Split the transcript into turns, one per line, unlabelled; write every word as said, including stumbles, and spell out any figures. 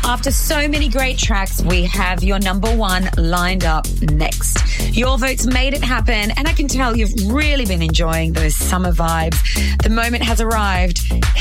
After so many great tracks, we have your number one lined up next. Your votes made it happen, and I can tell you've really been enjoying those summer vibes. The moment has arrived.